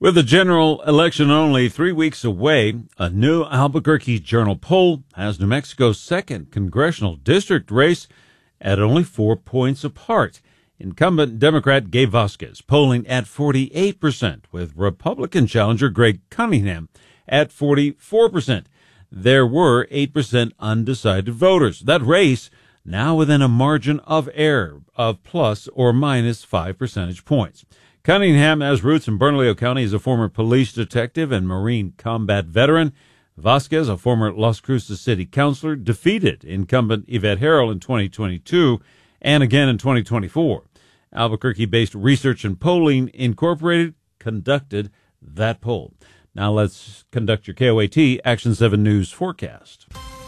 With the general election only 3 weeks away, a new Albuquerque Journal poll has New Mexico's second congressional district race at only 4 points apart. Incumbent Democrat Gabe Vasquez polling at 48%, with Republican challenger Greg Cunningham at 44%. There were 8% undecided voters. That race now within a margin of error of plus or minus 5 percentage points. Cunningham has roots in Bernalillo County as a former police detective and Marine combat veteran. Vasquez, a former Las Cruces city councilor, defeated incumbent Yvette Harrell in 2022 and again in 2024. Albuquerque-based Research and Polling Incorporated conducted that poll. Now let's conduct your KOAT Action 7 News forecast.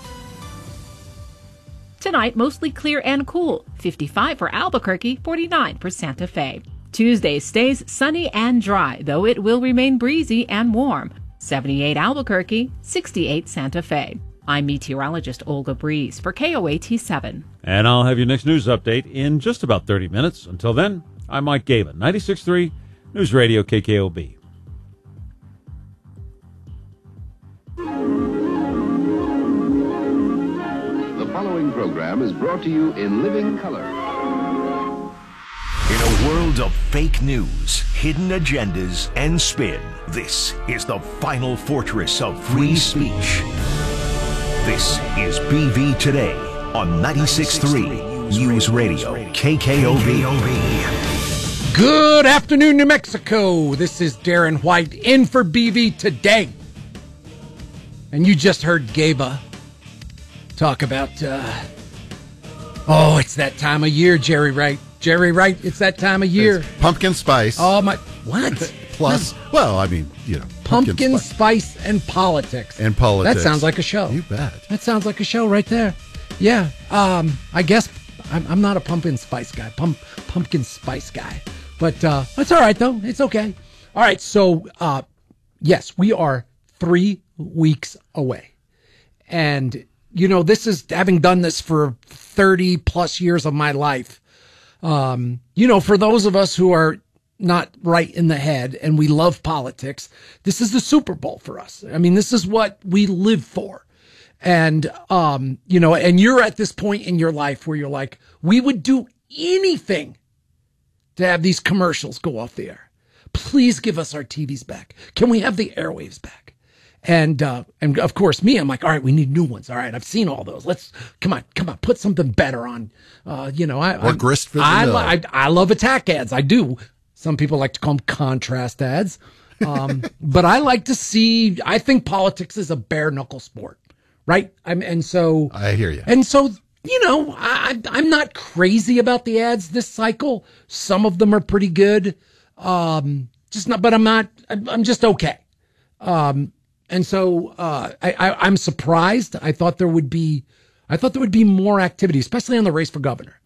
Tonight, mostly clear and cool. 55 for Albuquerque, 49 for Santa Fe. Tuesday stays sunny and dry, though it will remain breezy and warm. 78 Albuquerque, 68 Santa Fe. I'm meteorologist Olga Breeze for KOAT 7. And I'll have your next news update in just about 30 minutes. Until then, I'm Mike Gabin, 96.3 News Radio KKOB. The following program is brought to you in living color. In a world of fake news, hidden agendas, and spin, this is the final fortress of free speech. This is BV Today on 96.3 News Radio KKOB. Good afternoon, New Mexico. This is Darren White in for BV Today. And you just heard Gaba talk about, it's that time of year, Jerry Wright. Jerry Wright, it's that time of year. It's pumpkin spice. Oh, my, what? Plus, well, I mean, Pumpkin spice and politics. And politics. That sounds like a show. You bet. That sounds like a show right there. Yeah, I guess I'm not a pumpkin spice guy. Pumpkin spice guy. But that's all right, though. It's okay. All right, so, yes, we are 3 weeks away. And, this is, having done this for 30 plus years of my life, for those of us who are not right in the head and we love politics, this is the Super Bowl for us. I mean, this is what we live for. And, and you're at this point in your life where you're like, we would do anything to have these commercials go off the air. Please give us our TVs back. Can we have the airwaves back? And of course, I'm like, all right, we need new ones. All right, I've seen all those. Let's come on, put something better on. Grist for the mill. I love attack ads. I do. Some people like to call them contrast ads, but I like to see. I think politics is a bare knuckle sport, right? And so I hear you. And so I'm not crazy about the ads this cycle. Some of them are pretty good, just not. But I'm not. I'm just okay. And so I'm surprised. I thought there would be more activity, especially on the race for governor.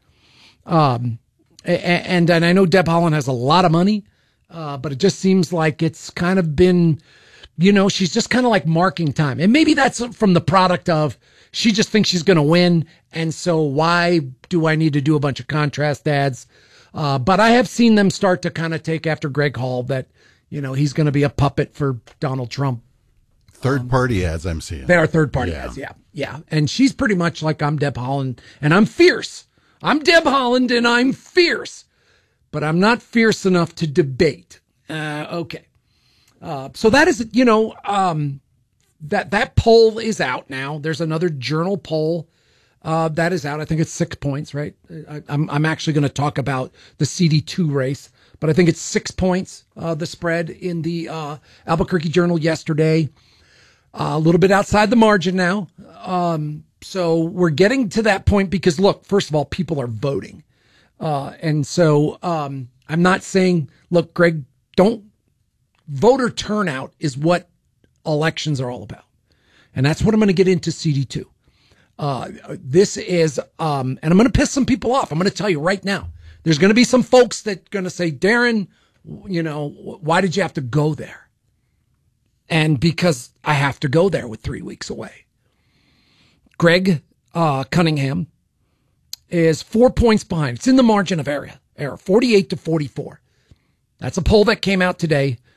And I know Deb Haaland has a lot of money, but it just seems like it's kind of been, she's just kind of like marking time. And maybe that's from the product of she just thinks she's going to win. And so why do I need to do a bunch of contrast ads? But I have seen them start to kind of take after Greg Hall that, he's going to be a puppet for Donald Trump. Third-party ads I'm seeing. They are third-party ads, yeah. And she's pretty much like, I'm Deb Haaland, and I'm fierce. I'm Deb Haaland, and I'm fierce. But I'm not fierce enough to debate. Okay. So that is, that poll is out now. There's another Journal poll that is out. I think it's 6 points, right? I'm actually going to talk about the CD2 race, but I think it's 6 points, the spread in the Albuquerque Journal yesterday. A little bit outside the margin now. So we're getting to that point because, look, first of all, people are voting. And so I'm not saying, look, Greg, voter turnout is what elections are all about. And that's what I'm going to get into CD2. This is, and I'm going to piss some people off. I'm going to tell you right now, there's going to be some folks that are going to say, Darren, why did you have to go there? And because I have to go there with 3 weeks away. Greg Cunningham is 4 points behind. It's in the margin of error, 48 to 44. That's a poll that came out today.